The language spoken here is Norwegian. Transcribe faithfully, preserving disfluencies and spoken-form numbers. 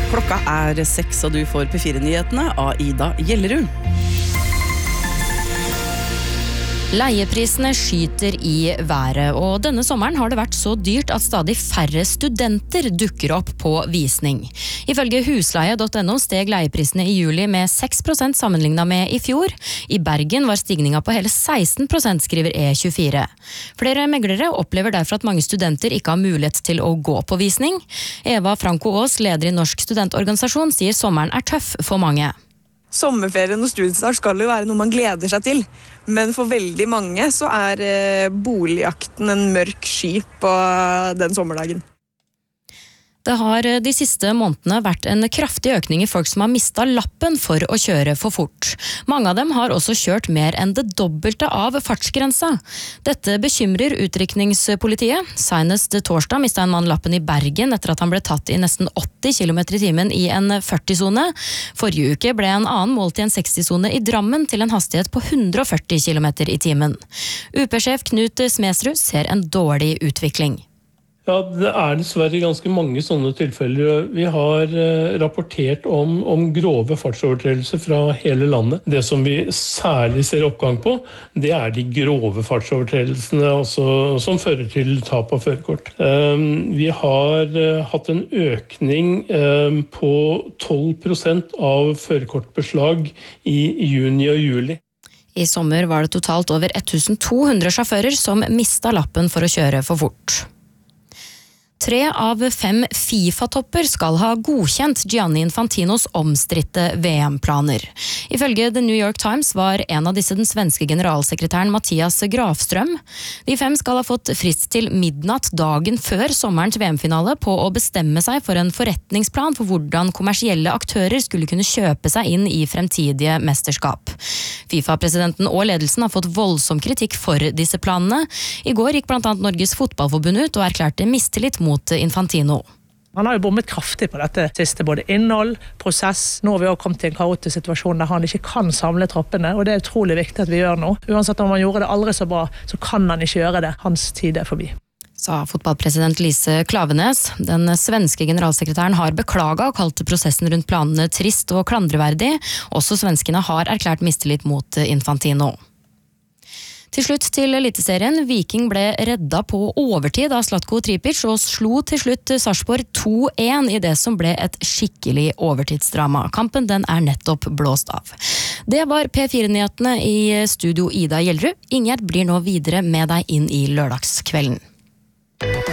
Klokka er seks, og du får P fire-nyhetene av Ida Gjellerud. Leieprisene skyter i været, og denne sommeren har det vært så dyrt at stadig færre studenter dukker opp på visning. Ifølge husleie punktum no steg leieprisene i juli med seks prosent sammenlignet med i fjor. I Bergen var stigningen på hele seksten prosent, skriver E tjuefire. Flere meglere opplever derfor at mange studenter ikke har mulighet til å gå på visning. Eva Franco Aas, leder i Norsk studentorganisasjon, sier sommeren er tøff for mange. Sommerferien og studiestart skal jo være noe man gleder seg til, men for veldig mange så er boligjakten en mørk sky på den sommerdagen. Det har de siste månedene vært en kraftig økning i folk som har mistet lappen for å kjøre for fort. Mange av dem har også kjørt mer enn det dobbelte av fartsgrensa. Dette bekymrer utrykningspolitiet. Senest torsdag mistet en mann lappen i Bergen etter at han ble tatt i nesten åtti kilometer i timen i en førti-sone. Forrige uke ble en annen målt i en seksti-sone i Drammen til en hastighet på hundre og førti kilometer i timen. U P-sjef Knut Smedsrud ser en dårlig utvikling. Ja, det er dessverre ganske mange sånne tilfeller. Vi har eh, rapportert om, om grove fartsovertredelser fra hele landet. Det som vi særlig ser oppgang på, det er de grove fartsovertredelsene altså, som fører til tap av førerkort. Um, vi har uh, hatt en økning um, på tolv prosent av førerkortbeslag i juni og juli. I sommer var det totalt over tusen to hundre sjåfører som mistet lappen for å kjøre for fort. Tre av fem FIFA-topper skal ha godkjent Gianni Infantinos omstridte V M-planer. Ifølge The New York Times var en av disse den svenske generalsekretæren Mattias Grafström. De fem skal ha fått frist til midnatt dagen før sommerens V M-finale på å bestemme seg for en forretningsplan for hvordan kommersielle aktører skulle kunne kjøpe seg inn i fremtidige mesterskap. FIFA-presidenten og ledelsen har fått voldsom kritikk for disse planene. I går gikk blant annet Norges Fotballforbund ut og erklærte mistillit mot Infantino. Han har jo bommet kraftig på dette siste, både innhold, prosess. Nå har vi også kommet til en kaotisk situasjon der han ikke kan samle troppene, og det er utrolig viktig at vi gjør nå. Uansett om han gjorde det aldri så bra, så kan han ikke gjøre det. Hans tid er forbi. Sa fotballpresident Lise Klavenes. Den svenske generalsekretæren har beklaget og kalt prosessen rundt planene trist og klandreverdig. Også svenskene har erklært mistillit mot Infantino. Til slutt til Eliteserien. Viking ble redda på overtid av Zlatko Tripic og slo til slutt Sarpsborg to én i det som ble et skikkelig overtidsdrama. Kampen den er nettopp blåst av. Det var P fire-nyhetene i studio Ida Gjellerud. Ingjerd blir nå videre med deg inn i lørdagskvelden.